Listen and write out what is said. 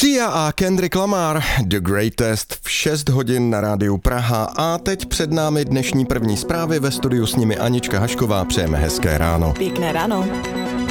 Sia a Kendrick Lamar, The Greatest, v 6 hodin na rádiu Praha a teď před námi dnešní první zprávy, ve studiu s nimi Anička Hašková, přejeme hezké ráno. Pěkné ráno.